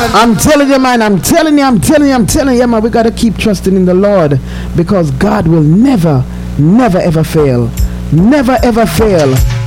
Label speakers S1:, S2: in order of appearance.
S1: I'm telling you, man. I'm telling you, man. We gotta keep trusting in the Lord, because God will never ever fail. Never ever fail.